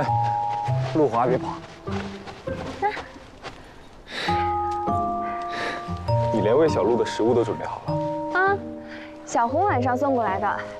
路华别跑。你连喂小鹿的食物都准备好了？ 啊，小红晚上送过来的，